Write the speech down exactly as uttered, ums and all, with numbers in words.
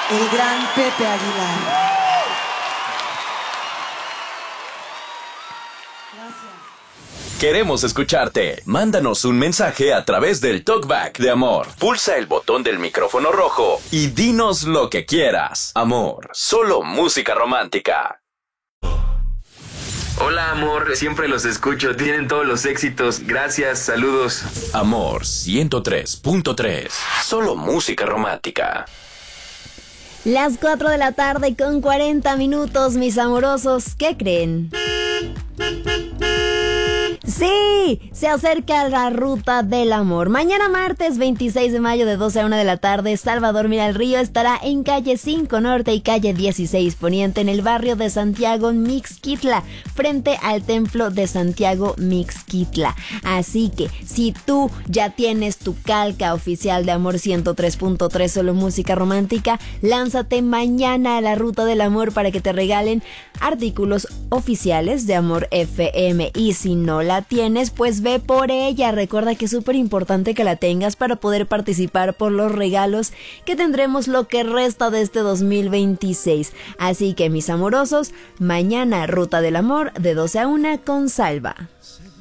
el gran Pepe Aguilar. Gracias. Queremos escucharte. Mándanos un mensaje a través del Talkback de Amor. Pulsa el botón del micrófono rojo y dinos lo que quieras. Amor, solo música romántica. Hola, amor, siempre los escucho, tienen todos los éxitos, gracias, saludos. Amor ciento tres punto tres, solo música romántica. Las cuatro de la tarde con cuarenta minutos, mis amorosos, ¿qué creen? Sí, se acerca la ruta del amor. Mañana martes veintiséis de mayo de doce a una de la tarde, Salvador Miralrío estará en calle cinco Norte y calle dieciséis Poniente en el barrio de Santiago Mixquitla, frente al templo de Santiago Mixquitla. Así que si tú ya tienes tu calca oficial de Amor ciento tres punto tres, solo música romántica, lánzate mañana a la ruta del amor para que te regalen artículos oficiales de Amor F M. Y si no la tienes, pues ve por ella. Recuerda que es súper importante que la tengas para poder participar por los regalos que tendremos lo que resta de este dos mil veintiséis. Así que, mis amorosos, mañana Ruta del Amor de doce a una con Salva.